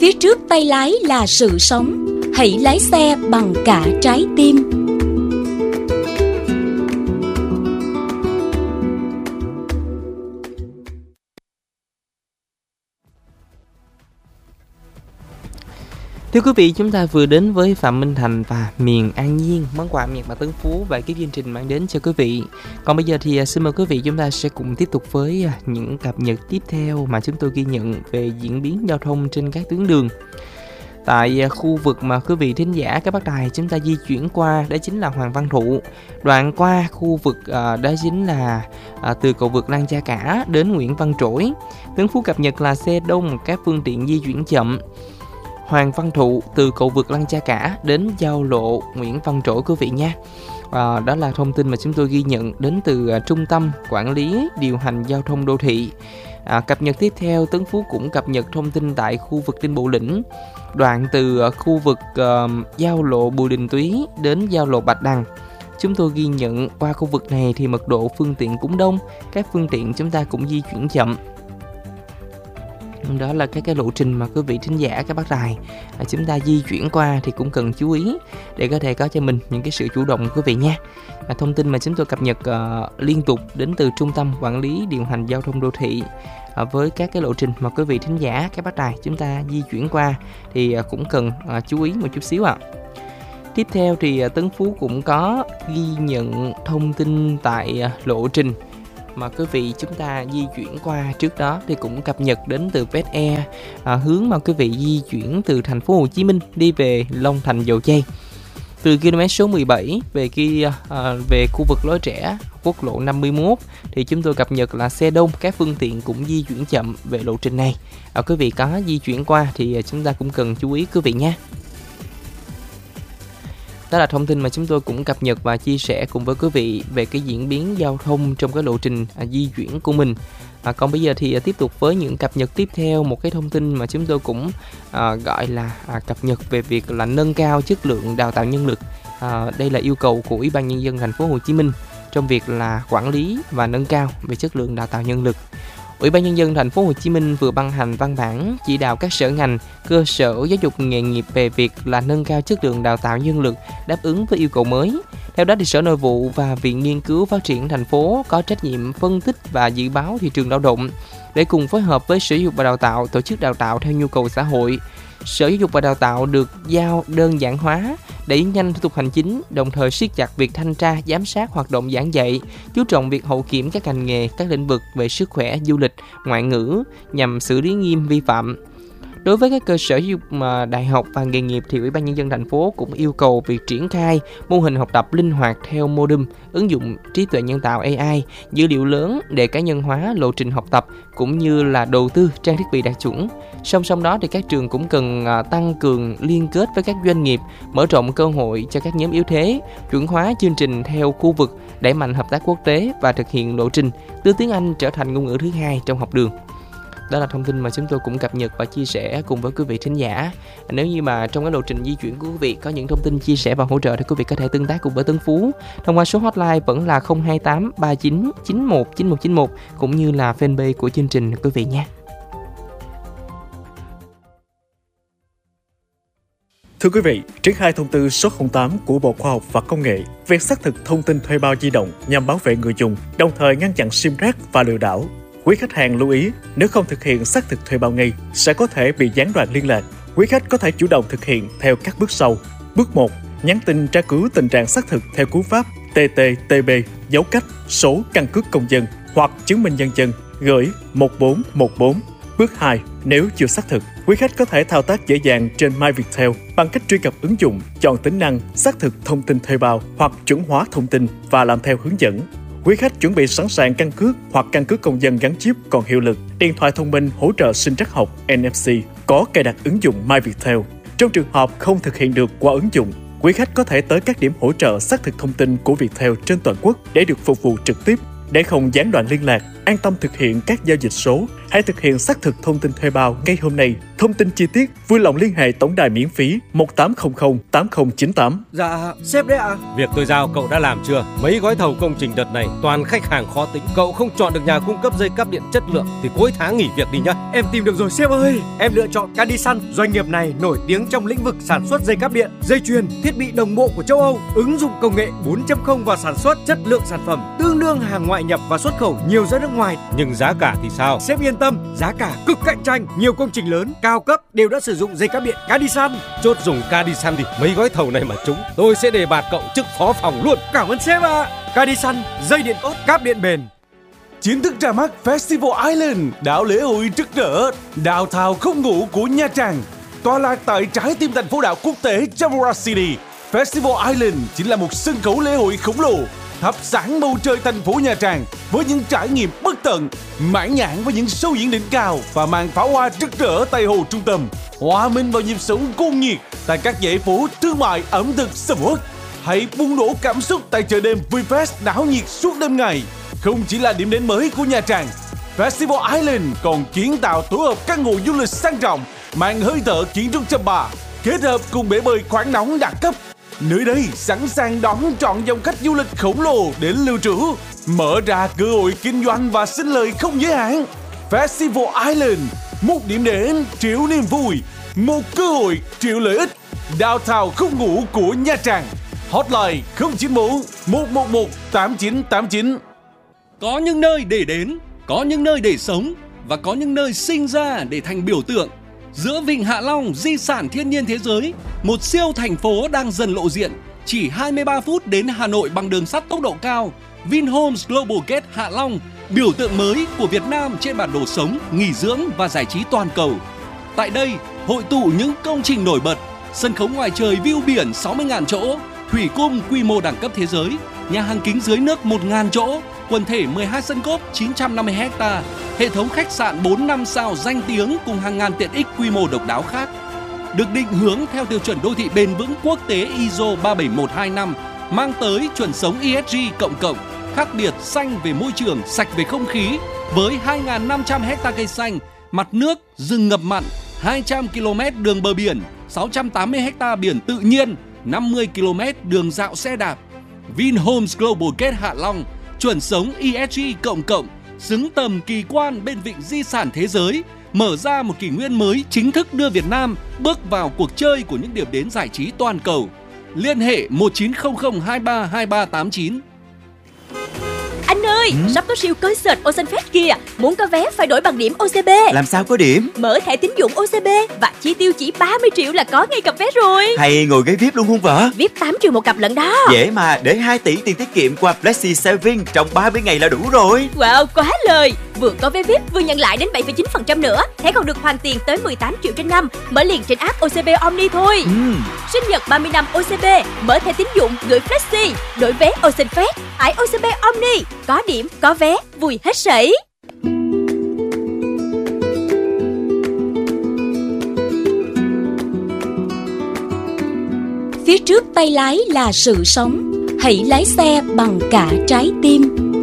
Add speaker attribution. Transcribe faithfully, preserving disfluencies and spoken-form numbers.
Speaker 1: Phía trước tay lái là sự sống. Hãy lái xe bằng cả trái tim.
Speaker 2: Thưa quý vị, chúng ta vừa đến với Phạm Minh Thành và Miền An Nhiên, món quà miền Bắc Tân Phú và cái chương trình mang đến cho quý vị. Còn bây giờ thì xin mời quý vị chúng ta sẽ cùng tiếp tục với những cập nhật tiếp theo mà chúng tôi ghi nhận về diễn biến giao thông trên các tuyến đường. Tại khu vực mà quý vị thính giả các bác đài chúng ta di chuyển qua đó chính là Hoàng Văn Thụ. Đoạn qua khu vực à, đó chính là à, từ cầu vượt Lăng Cha Cả đến Nguyễn Văn Trỗi. Tân Phú cập nhật là xe đông, các phương tiện di chuyển chậm. Hoàng Văn Thụ từ cầu vượt Lăng Cha Cả đến giao lộ Nguyễn Văn Trỗi quý vị nha. À, đó là thông tin mà chúng tôi ghi nhận đến từ uh, Trung tâm Quản lý Điều hành Giao thông Đô thị. À, cập nhật tiếp theo, Tấn Phú cũng cập nhật thông tin tại khu vực Đinh Bộ Lĩnh. Đoạn từ uh, khu vực uh, giao lộ Bùi Đình Túy đến giao lộ Bạch Đằng. Chúng tôi ghi nhận qua khu vực này thì mật độ phương tiện cũng đông, các phương tiện chúng ta cũng di chuyển chậm. Đó là các cái lộ trình mà quý vị thính giả các bác đài à, chúng ta di chuyển qua thì cũng cần chú ý để có thể có cho mình những cái sự chủ động quý vị nha. À, thông tin mà chúng tôi cập nhật uh, liên tục đến từ Trung tâm Quản lý Điều hành Giao thông Đô thị à, với các cái lộ trình mà quý vị thính giả các bác đài chúng ta di chuyển qua thì uh, cũng cần uh, chú ý một chút xíu ạ. À. Tiếp theo thì uh, Tấn Phú cũng có ghi nhận thông tin tại uh, lộ trình mà quý vị chúng ta di chuyển qua trước đó thì cũng cập nhật đến từ vét e à, hướng mà quý vị di chuyển từ thành phố Hồ Chí Minh đi về Long Thành Dầu Giây. Từ km số mười bảy về kia à, về khu vực Lối Trẻ, quốc lộ năm mươi mốt thì chúng tôi cập nhật là xe đông, các phương tiện cũng di chuyển chậm về lộ trình này. À, quý vị có di chuyển qua thì chúng ta cũng cần chú ý quý vị nha. Đó là thông tin mà chúng tôi cũng cập nhật và chia sẻ cùng với quý vị về cái diễn biến giao thông trong cái lộ trình à, di chuyển của mình. À, còn bây giờ thì à, tiếp tục với những cập nhật tiếp theo, một cái thông tin mà chúng tôi cũng à, gọi là à, cập nhật về việc là nâng cao chất lượng đào tạo nhân lực. À, đây là yêu cầu của Ủy ban Nhân dân thành phố Hồ Chí Minh trong việc là quản lý và nâng cao về chất lượng đào tạo nhân lực. Ủy ban Nhân dân thành phố Hồ Chí Minh vừa ban hành văn bản chỉ đạo các sở ngành, cơ sở giáo dục nghề nghiệp về việc là nâng cao chất lượng đào tạo nhân lực đáp ứng với yêu cầu mới. Theo đó, thì Sở Nội vụ và Viện Nghiên cứu Phát triển thành phố có trách nhiệm phân tích và dự báo thị trường lao động để cùng phối hợp với Sở Giáo dục và Đào tạo tổ chức đào tạo theo nhu cầu xã hội. Sở Giáo dục và Đào tạo được giao đơn giản hóa, đẩy nhanh thủ tục hành chính, đồng thời siết chặt việc thanh tra, giám sát hoạt động giảng dạy, chú trọng việc hậu kiểm các ngành nghề, các lĩnh vực về sức khỏe, du lịch, ngoại ngữ nhằm xử lý nghiêm vi phạm. Đối với các cơ sở giáo dục đại học và nghề nghiệp thì Ủy ban Nhân dân thành phố cũng yêu cầu việc triển khai mô hình học tập linh hoạt theo mô đun, ứng dụng trí tuệ nhân tạo A I, dữ liệu lớn để cá nhân hóa lộ trình học tập cũng như là đầu tư trang thiết bị đạt chuẩn. Song song đó thì các trường cũng cần tăng cường liên kết với các doanh nghiệp, mở rộng cơ hội cho các nhóm yếu thế, chuẩn hóa chương trình theo khu vực, đẩy mạnh hợp tác quốc tế và thực hiện lộ trình đưa tiếng Anh trở thành ngôn ngữ thứ hai trong học đường. Đó là thông tin mà chúng tôi cũng cập nhật và chia sẻ cùng với quý vị thính giả. Nếu như mà trong cái lộ trình di chuyển của quý vị có những thông tin chia sẻ và hỗ trợ thì quý vị có thể tương tác cùng với Tấn Phú thông qua số hotline vẫn là không hai tám ba chín chín một chín một chín một cũng như là fanpage của chương trình quý vị nha.
Speaker 3: Thưa quý vị, triển khai thông tư số không tám của Bộ Khoa học và Công nghệ về xác thực thông tin thuê bao di động nhằm bảo vệ người dùng, đồng thời ngăn chặn sim rác và lừa đảo. Quý khách hàng lưu ý, nếu không thực hiện xác thực thuê bao ngay, sẽ có thể bị gián đoạn liên lạc. Quý khách có thể chủ động thực hiện theo các bước sau. Bước một. Nhắn tin tra cứu tình trạng xác thực theo cú pháp tê tê tê bê dấu cách số căn cước công dân hoặc chứng minh nhân dân gửi một bốn một bốn. Bước hai. Nếu chưa xác thực, quý khách có thể thao tác dễ dàng trên MyViettel bằng cách truy cập ứng dụng, chọn tính năng xác thực thông tin thuê bao hoặc chuẩn hóa thông tin và làm theo hướng dẫn. Quý khách chuẩn bị sẵn sàng căn cước hoặc căn cước công dân gắn chip còn hiệu lực, điện thoại thông minh hỗ trợ sinh trắc học en ép xê có cài đặt ứng dụng MyViettel. Trong trường hợp không thực hiện được qua ứng dụng, quý khách có thể tới các điểm hỗ trợ xác thực thông tin của Viettel trên toàn quốc để được phục vụ trực tiếp. Để không gián đoạn liên lạc, an tâm thực hiện các giao dịch số. Hãy thực hiện xác thực thông tin thuê bao ngay hôm nay. Thông tin chi tiết vui lòng liên hệ tổng đài miễn phí một tám không không tám không chín tám.
Speaker 4: Dạ, sếp đấy ạ. À.
Speaker 5: Việc tôi giao cậu đã làm chưa? Mấy gói thầu công trình đợt này toàn khách hàng khó tính. Cậu không chọn được nhà cung cấp dây cáp điện chất lượng thì cuối tháng nghỉ việc đi nhá.
Speaker 4: Em tìm được rồi sếp ơi. Em lựa chọn Cadisan. Doanh nghiệp này nổi tiếng trong lĩnh vực sản xuất dây cáp điện, dây chuyền, thiết bị đồng bộ của châu Âu, ứng dụng công nghệ bốn chấm không vào sản xuất, chất lượng sản phẩm tương đương hàng ngoại nhập và xuất khẩu nhiều ra nước ngoài.
Speaker 5: Nhưng giá cả thì sao?
Speaker 4: Sếp yên tâm, giá cả cực cạnh tranh. Nhiều công trình lớn, cao cấp đều đã sử dụng dây cáp điện Cadisan.
Speaker 5: Chốt dùng Cadisan thì mấy gói thầu này mà trúng, tôi sẽ đề bạt cậu chức phó phòng luôn.
Speaker 4: Cảm ơn sếp ạ. À. Cadisan, dây điện tốt, cáp điện bền.
Speaker 6: Chính thức ra mắt Festival Island, đảo lễ hội rực rỡ, đào thào không ngủ của Nha Trang, tọa lạc tại trái tim thành phố đảo quốc tế Jamura City. Festival Island chính là một sân khấu lễ hội khổng lồ, thắp sáng bầu trời thành phố Nha Trang với những trải nghiệm bất tận, mãn nhãn với những show diễn đỉnh cao và màn pháo hoa rực rỡ tại hồ trung tâm, hòa mình vào nhịp sống cuồng nhiệt tại các dãy phố thương mại ẩm thực sầm uất. Hãy bùng nổ cảm xúc tại chợ đêm VinFast náo nhiệt suốt đêm ngày. Không chỉ là điểm đến mới của Nha Trang, Festival Island còn kiến tạo tổ hợp căn hộ du lịch sang trọng, mang hơi thở kiến trúc chăm bà, kết hợp cùng bể bơi khoáng nóng đẳng cấp. Nơi đây sẵn sàng đón trọn dòng khách du lịch khổng lồ đến lưu trú, mở ra cơ hội kinh doanh và sinh lời không giới hạn. Festival Island, một điểm đến triệu niềm vui, một cơ hội triệu lợi ích. Downtown không ngủ của Nha Trang. Hotline không chín bốn một một một tám chín tám chín.
Speaker 7: Có những nơi để đến, có những nơi để sống và có những nơi sinh ra để thành biểu tượng. Giữa Vịnh Hạ Long, di sản thiên nhiên thế giới, một siêu thành phố đang dần lộ diện. Chỉ hai mươi ba phút đến Hà Nội bằng đường sắt tốc độ cao. Vinhomes Global Gate Hạ Long, biểu tượng mới của Việt Nam trên bản đồ sống, nghỉ dưỡng và giải trí toàn cầu. Tại đây, hội tụ những công trình nổi bật, sân khấu ngoài trời view biển sáu mươi nghìn chỗ, thủy cung quy mô đẳng cấp thế giới, nhà hàng kính dưới nước một nghìn chỗ, quần thể mười hai sân golf chín trăm năm mươi héc ta, hệ thống khách sạn bốn năm sao danh tiếng cùng hàng ngàn tiện ích quy mô độc đáo khác. Được định hướng theo tiêu chuẩn đô thị bền vững quốc tế i ét o ba bảy một hai năm, mang tới chuẩn sống e ét giê cộng cộng, khác biệt xanh về môi trường, sạch về không khí, với hai nghìn năm trăm héc ta cây xanh, mặt nước, rừng ngập mặn, hai trăm ki lô mét đường bờ biển, sáu trăm tám mươi héc ta biển tự nhiên, năm mươi ki lô mét đường dạo xe đạp. Vinhomes Global Gate Hạ Long, chuẩn sống e ét giê cộng cộng, xứng tầm kỳ quan bên vịnh di sản thế giới, mở ra một kỷ nguyên mới chính thức đưa Việt Nam bước vào cuộc chơi của những điểm đến giải trí toàn cầu. Liên hệ một chín không không hai ba hai ba tám chín.
Speaker 1: Anh ơi, ừ? sắp có siêu concert Ocean Fest kìa. Muốn có vé phải đổi bằng điểm ô xê bê.
Speaker 8: Làm sao có điểm?
Speaker 1: Mở thẻ tín dụng ô xê bê và chi tiêu chỉ ba mươi triệu là có ngay cặp vé rồi.
Speaker 8: Hay ngồi ghế vi ai pi luôn không vợ?
Speaker 1: vi ai pi tám triệu một cặp lận đó.
Speaker 8: Dễ mà, để hai tỷ tiền tiết kiệm qua Flexi Saving trong ba mươi ngày là đủ rồi.
Speaker 1: Wow, quá lời. Vừa có vé vi ai pi vừa nhận lại đến bảy phẩy chín phần trăm nữa. Thẻ còn được hoàn tiền tới mười tám triệu trên năm. Mở liền trên app ô xê bê Omni thôi.
Speaker 8: ừ.
Speaker 1: Sinh nhật ba mươi năm ô xê bê, mở thẻ tín dụng gửi Flexi, đổi vé Ocean Fest, tải ô xê bê Omni. Có điểm, có vé, vui hết sảy. Phía trước tay lái là sự sống. Hãy lái xe bằng cả trái tim.